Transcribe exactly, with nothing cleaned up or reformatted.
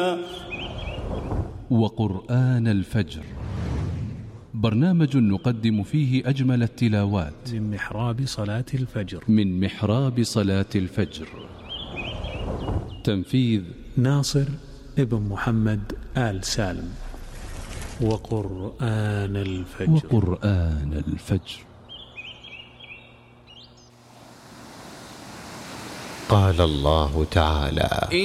وقرآن الفجر، برنامج نقدم فيه أجمل التلاوات من محراب صلاة الفجر من محراب صلاة الفجر. تنفيذ ناصر ابن محمد آل سالم. وقرآن الفجر وقرآن الفجر. قال الله تعالى: